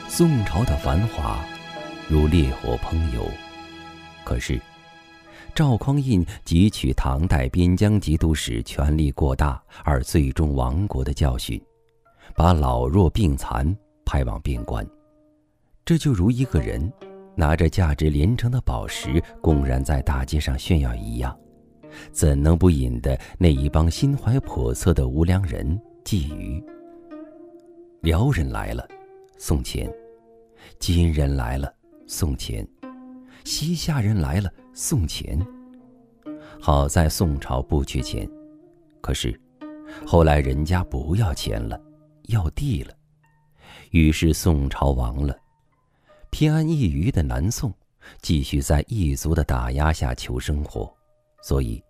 宋朝的繁华如烈火烹油，可是赵匡胤汲取唐代边疆节度使权力过大而最终亡国的教训，把老弱病残派往边关。这就如一个人拿着价值连城的宝石公然在大街上炫耀一样，怎能不引得那一帮心怀叵测的无良人觊觎？辽人来了，送钱；金人来了，送钱；西夏人来了，送钱。好在宋朝不缺钱，可是后来人家不要钱了，要地了，于是宋朝亡了。偏安一隅的南宋继续在异族的打压下求生活，所以